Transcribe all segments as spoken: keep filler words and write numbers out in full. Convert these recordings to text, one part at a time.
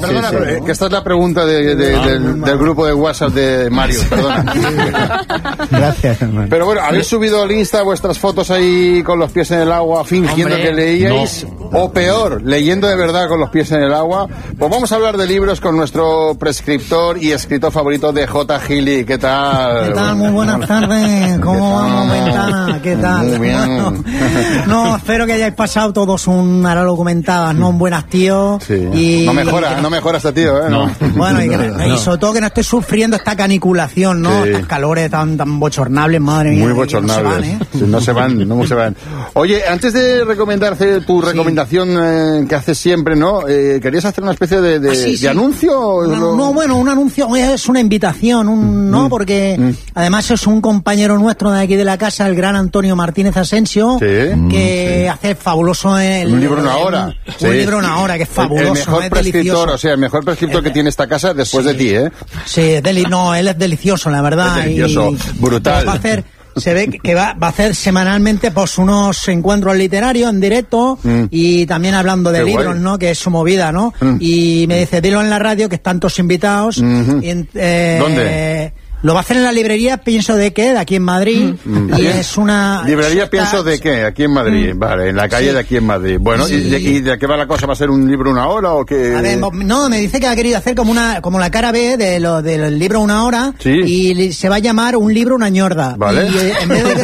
perdona, sí, pero, ¿no? que esta es la pregunta de, de, no, del, no, del grupo de WhatsApp de Mario, perdona. Gracias, hermano. Pero bueno, ¿habéis subido al Insta vuestras fotos ahí con los pies en el agua fingiendo Hombre, que leíais? no. O peor, leyendo de verdad con los pies en el agua. Pues vamos a hablar de libros con nuestro prescriptor y escritor favorito de J. Gili. ¿Qué tal? ¿Qué tal? Muy buenas tardes. ¿Cómo vamos, Ventana? ¿Qué tal? Muy bien. Bueno, no, espero que hayáis pasado todos un, ahora lo comentabas, ¿no? Un buen hastío. Sí. Y, No mejora, no mejora este tío, ¿eh? No. Bueno, y, que, No. y sobre todo que no esté sufriendo esta caniculación, ¿no? Sí. Estas calores tan, tan bochornables, madre mía. Muy que bochornables. No se van, ¿eh? Sí, no se van, no se van. Oye, antes de recomendarte tu recomendación eh, que haces siempre, ¿no? Eh, ¿Querías hacer una especie de, de, Ah, sí, de sí. anuncio? o No, lo- no, bueno, un anuncio es una invitación, un, ¿no? Porque Mm. además es un compañero nuestro de aquí de la casa, el gran Antonio Martínez Asensio, Sí. que hace fabuloso el, Un libro una hora. Un, Sí. un libro una hora, que es El- fabuloso, El mejor es prescriptor, delicioso. o sea, el mejor prescriptor que tiene esta casa después Sí. de ti, ¿eh? Sí, es deli- no, él es delicioso, la verdad. Es delicioso, y- brutal. Va a hacer, se ve que va, va a hacer semanalmente pues unos encuentros literarios en directo Mm. y también hablando de Qué libros, guay. ¿no? Que es su movida, ¿no? Mm. Y me dice, dilo en la radio que están todos invitados. Ujú. Y en- eh, ¿Dónde? Lo va a hacer en la librería Pienso de qué, de aquí en Madrid. Mm. Y es una... Librería está- Pienso de qué, aquí en Madrid, vale, en la calle Sí. de aquí en Madrid. Bueno, Sí. ¿y, de, y de qué va la cosa? ¿Va a ser un libro una hora o qué? A ver, no, me dice que ha querido hacer como una como la cara B de lo del libro Una Hora. Sí. Y li- se va a llamar Un libro una ñorda. Vale. Y eh, en vez de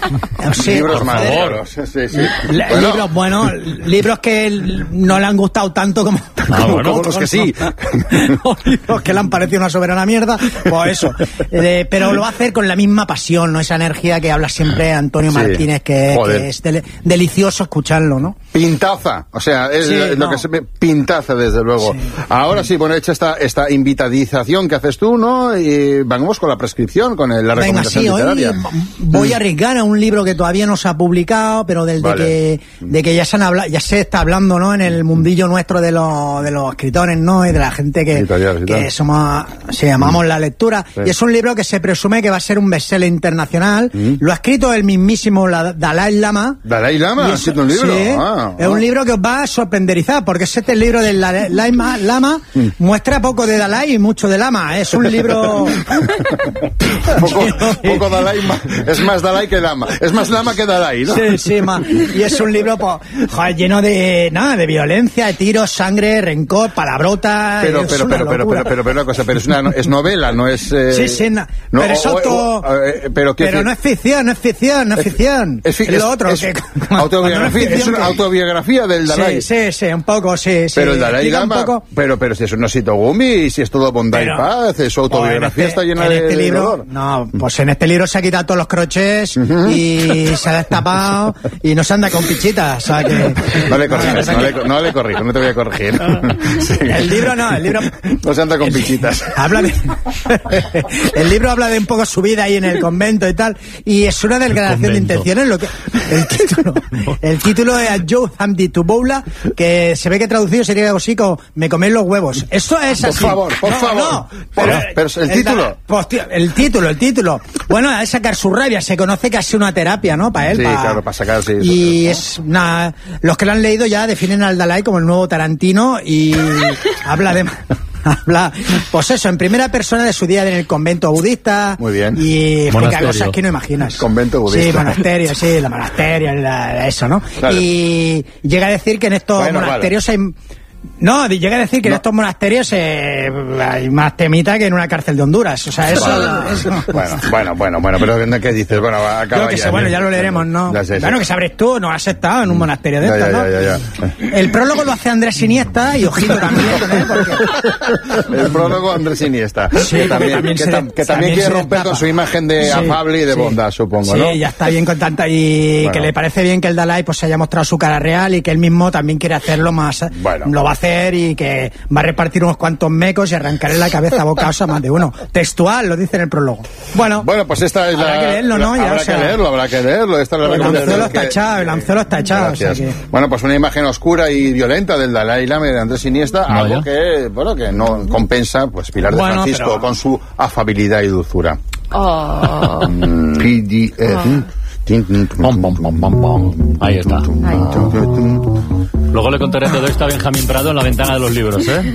sí, libros por más favor. raros. Sí, sí. Le- Bueno, libros, bueno, libros que l- no le han gustado tanto como, Ah, bueno, como los que sí. ¿no? Libros que le han parecido una soberana mierda, pues eso. Eh, pero lo va a hacer con la misma pasión, ¿no? Esa energía que habla siempre Antonio Sí. Martínez, que, Joder. que es dele- delicioso escucharlo, ¿no? Pintaza, o sea, es Sí, lo no. que se ve, pintaza desde luego. Sí. Ahora sí, bueno, hecha esta, esta invitadización que haces tú, ¿no? Y vamos con la prescripción, con el- la Venga, recomendación sí, hoy literaria. voy a arriesgar a un libro que todavía no se ha publicado, pero del Vale. de que de que ya se han habla, ya se está hablando, ¿no? En el mundillo nuestro de los de los escritores, ¿no? Y de la gente que, Editoriales y que tal. somos, se llamamos la lectura. Sí. Y es un libro que se presume que va a ser un bestseller internacional. Mm. Lo ha escrito el mismísimo la- Dalai Lama. Dalai Lama Y ha es- escrito un libro. sí, Ah, es ah. un libro que os va a sorprenderizar, porque es este libro del Dalai Lama, Mm. muestra poco de Dalai y mucho de Lama. Es un libro... poco, poco Dalai, ma- es más Dalai que Lama. Es más Lama que Dalai, ¿no? Sí, sí, ma. Y es un libro pues, joder, lleno de nada, de violencia, de tiros, sangre, rencor, palabrotas. Pero, es pero, una pero, pero, locura. pero, pero, pero, una cosa, pero es una, es novela, no es... eh, Sí, sí, na- no, pero es o- o- auto- o- eh, pero, quiero Pero decir, no es ficción, no es ficción, no es, ficción. Es, fi- Es lo otro. es que, autobiografía, cuando no es ficción, una que- autobiografía del Dalai. Sí, sí, sí, un poco, sí, sí. Pero el Dalai Explica un Lama, poco- pero, pero si eso no es Itogumi, si es todo bondad y Pero- paz, su autobiografía en este- está llena en de, este de libro, dolor. no, pues en este libro se ha quitado todos los crochets y se ha destapado y no se anda con pichitas, o sea que... No le corrijas, no le, no le corrijo, no te voy a corregir. Sí. El libro no, el libro... No se anda con pichitas. Habla de... el libro habla de un poco su vida ahí en el convento y tal, y es una declaración de convento. intenciones, lo que... El título, el título es Joe Hamdi Tuboula, que se ve que traducido sería algo así como Me coméis los huevos. Esto es Por así. favor, por No, favor. no, Pero- pero el título. pues, tío, el título, el título. Bueno, a sacar su rabia, se conoce que ha sido una terapia, ¿no? Para él. Sí, pa- claro, para sacar, sí, Y eso, es una... Los que lo han leído ya definen al Dalai como el nuevo Tarantino y habla de... Habla, pues eso, en primera persona de su día en el convento budista. Muy bien. Y explica Monasterio. cosas que no imaginas. Convento budista. Sí, monasterio, sí, la monasterio, la- eso, ¿no? Claro. Y llega a decir que en estos Bueno, monasterios hay... No, llega a decir que en No. estos monasterios eh, hay más temita que en una cárcel de Honduras. O sea, eso... eso- Bueno, bueno, bueno, bueno, pero ¿qué dices? Bueno, acaba Yo que ya. sé, bueno, ya lo leeremos, ¿no? Ya sé, sí. Bueno, que sabrás tú, no has estado en un monasterio de Ya, estos, ya, ¿no? ya, ya, ya. El prólogo lo hace Andrés Iniesta y ojito también con él, porque... El prólogo Andrés Iniesta. Sí, que también, también que se- tam- que también también quiere se romper destapa. con su imagen de Sí, afable y de sí. bondad, supongo, Sí, ¿no? ya está bien con tanta... Y Bueno. que le parece bien que el Dalai pues se haya mostrado su cara real y que él mismo también quiere hacerlo más... Bueno. Lo va a hacer y que va a repartir unos cuantos mecos y arrancarle la cabeza a bocaos a más de uno. Textual, lo dice en el prólogo. Bueno, Bueno, pues esta es Habrá la... que leerlo, ¿no? la- Ya, habrá o sea, que leerlo, habrá que leerlo. Esta es la el recomendación anzuelo está que- echado, el anzuelo está echado, o sea Gracias. que- Bueno, pues una imagen oscura y violenta del Dalai Lama y de Andrés Iniesta, Vaya. algo que, bueno, que no compensa, pues, Pilar de Bueno, Francisco pero- con su afabilidad y dulzura. Oh. P D F. Pom, pom, pom, pom, pom. Ahí está. Ay. Luego le contaré todo esto a Benjamín Prado en la ventana de los libros, ¿eh?